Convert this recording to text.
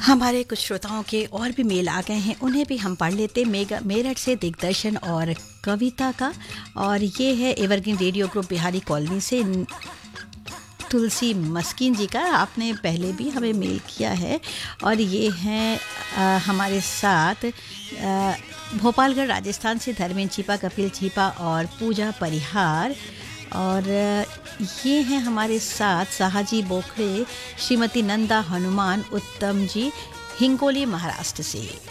हमारे कुछ श्रोताओं के और भी मेल आ गए हैं, उन्हें भी हम पढ़ लेते। मेरठ से दिग्दर्शन और कविता का, और ये है evergreen radio group Bihari colony से तुलसी मस्किन जी का। आपने पहले भी हमें मेल किया है। और ये हैं हमारे साथ भोपालगढ़ राजस्थान से धर्मेंद्र चीपा, कपिल चीपा और पूजा परिहार। और ये हैं हमारे साथ साहाजी बोखड़े, श्रीमती नंदा हनुमान उत्तम जी, हिंगोली महाराष्ट्र से।